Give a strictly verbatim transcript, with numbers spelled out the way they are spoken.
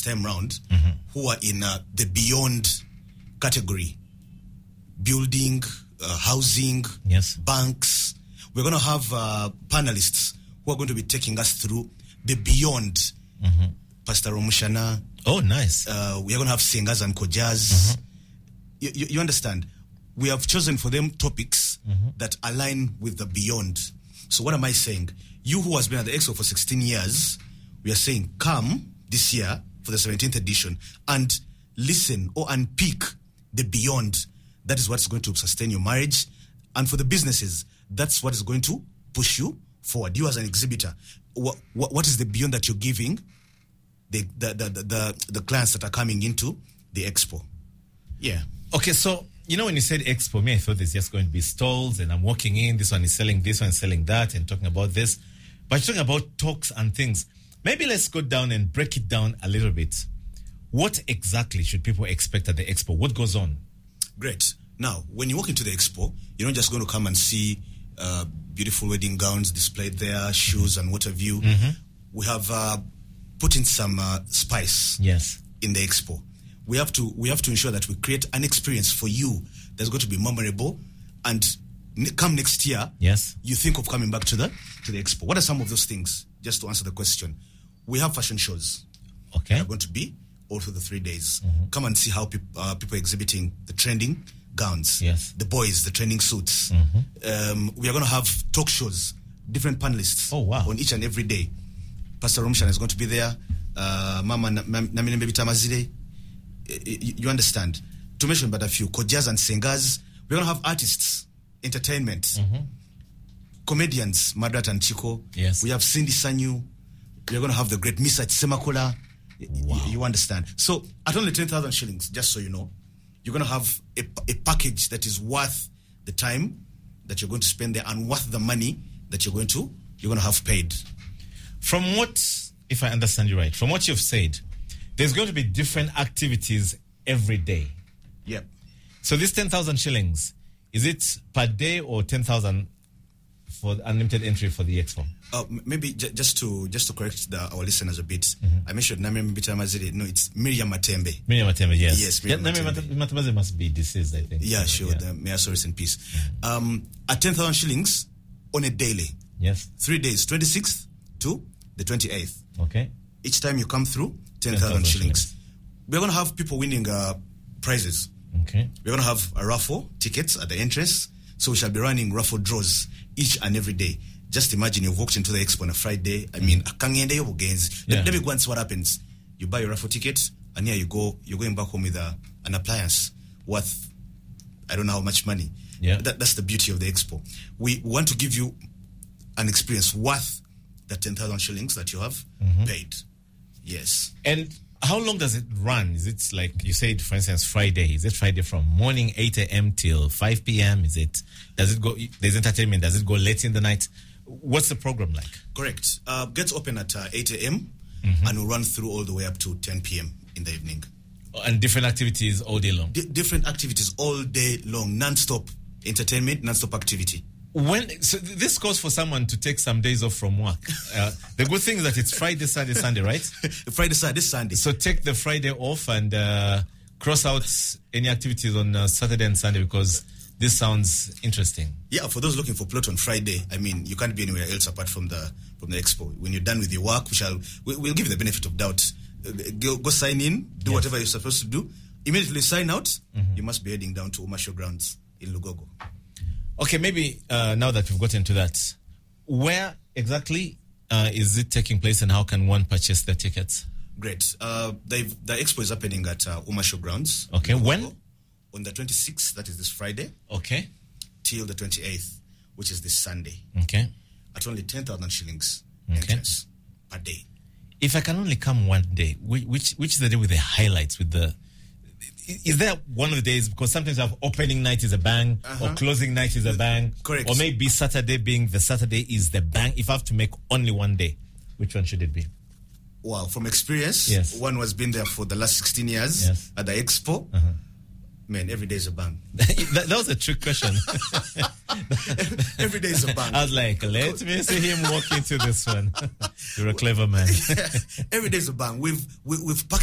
time round mm-hmm. who are in uh, the beyond category. Building, uh, housing, yes. banks. We're going to have uh, panelists who are going to be taking us through the beyond. Mm-hmm. Pastor Romushana. Oh, nice. Uh, we are going to have singers and kojas. Mm-hmm. You, you, you understand? We have chosen for them topics mm-hmm. that align with the beyond. So what am I saying? You who has been at the Expo for sixteen years, we are saying come this year for the seventeenth edition and listen or unpick the beyond. That is what's going to sustain your marriage. And for the businesses, that's what is going to push you forward. You as an exhibitor, what, what, what is the beyond that you're giving the the, the, the, the the clients that are coming into the Expo? Yeah. Okay, so, you know, when you said Expo, me, I thought there's just going to be stalls and I'm walking in, this one is selling this, one is selling that and talking about this. But you're talking about talks and things. Maybe let's go down and break it down a little bit. What exactly should people expect at the Expo? What goes on? Great. Now, when you walk into the Expo, you're not just going to come and see uh, beautiful wedding gowns displayed there, shoes and what have you. Mm-hmm. We have uh, put in some uh, spice yes. in the Expo. We have to we have to ensure that we create an experience for you that's going to be memorable, and n- come next year, yes, you think of coming back to the to the Expo. What are some of those things? Just to answer the question, we have fashion shows. Okay, they're going to be all through the three days. Mm-hmm. Come and see how peop- uh, people are exhibiting the trending gowns. Yes, the boys, the trending suits. Mm-hmm. Um, we are going to have talk shows, different panelists. Oh wow! On each and every day, Pastor Romushana is going to be there. Uh, Mama Namine Baby Tamazide. You understand? To mention but a few, kojas and singers. We're going to have artists, entertainment, mm-hmm. comedians, Madrat and Chico. Yes. We have Cindy Sanyu. We're going to have the great Misa Semakola. Wow. You, you understand? So at only ten thousand shillings, just so you know, you're going to have a, a package that is worth the time that you're going to spend there and worth the money that you're going to you're going to have paid. From what, if I understand you right, from what you've said, there's going to be different activities every day. Yep. So this ten thousand shillings, is it per day or ten thousand for unlimited entry for the Expo? Uh, maybe j- just to just to correct the, our listeners a bit, mm-hmm. I mentioned Name Mbita Mazire. No, it's Miriam Matembe. Miriam Matembe, yes. Yes, Miriam yeah, Matembe. Matembe must be deceased, I think. Yeah, sure. Yeah. The, may I rest in peace. Mm-hmm. Um, at ten thousand shillings on a daily. Yes. Three days, twenty-sixth to the twenty-eighth. Okay. Each time you come through, ten thousand shillings. shillings. We're going to have people winning uh, prizes. Okay. We're going to have a raffle tickets at the entrance. So we shall be running raffle draws each and every day. Just imagine you've walked into the Expo on a Friday. I mean, mm. yeah. let me go and see what happens. You buy your raffle ticket, and here you go. You're going back home with a, an appliance worth, I don't know how much money. Yeah. That, that's the beauty of the Expo. We want to give you an experience worth the ten thousand shillings that you have mm-hmm. paid. Yes. And how long does it run? Is it like you said, for instance, Friday? Is it Friday from morning eight a.m. till five p.m.? Is it, does it go, there's entertainment, does it go late in the night? What's the program like? Correct. Uh, gets open at uh, eight a.m. Mm-hmm. and will run through all the way up to ten p.m. in the evening. And different activities all day long? D- different activities all day long, non-stop entertainment, non-stop activity. When so this calls for someone to take some days off from work. Uh, the good thing is that it's Friday, Saturday, Sunday, right? Friday, Saturday, Sunday. So take the Friday off and uh, cross out any activities on uh, Saturday and Sunday, because this sounds interesting. Yeah, for those looking for plot on Friday, I mean, you can't be anywhere else apart from the from the Expo. When you're done with your work, we shall we, we'll give you the benefit of doubt. Uh, go, go sign in, do yes. whatever you're supposed to do. Immediately sign out. Mm-hmm. You must be heading down to Umasho Grounds in Lugogo. Okay, maybe uh, now that we've gotten to that, where exactly uh, is it taking place and how can one purchase the tickets? Great. Uh, the expo is happening at uh, Umasho Grounds. Okay, when? On the twenty-sixth, that is this Friday. Okay. Till the twenty-eighth, which is this Sunday. Okay. At only ten thousand shillings okay. entrance per day. If I can only come one day, which which is the day with the highlights, with the... Is there one of the days, because sometimes you have opening night is a bang, uh-huh. or closing night is a bang. Correct. Or maybe Saturday being the Saturday is the bang. If I have to make only one day, which one should it be? Wow, from experience, yes. one was been there for the last sixteen years yes. at the expo. Uh-huh. Man, every day is a bang. that, that was a trick question. Every day is a bang. I was like, let me see him walk into this one. You're a clever man. Every day is a bang. We've we, we've